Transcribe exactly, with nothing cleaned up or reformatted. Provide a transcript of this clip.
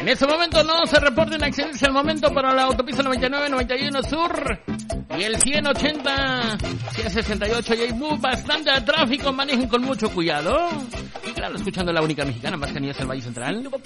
En este momento no se reporten accidentes al momento para la autopista noventa y nueve noventa y uno Sur y el ciento ochenta, ciento sesenta y ocho. Y hay muy bastante tráfico, manejen con mucho cuidado. Y claro, escuchando la única mexicana más que ni es el Valle Central.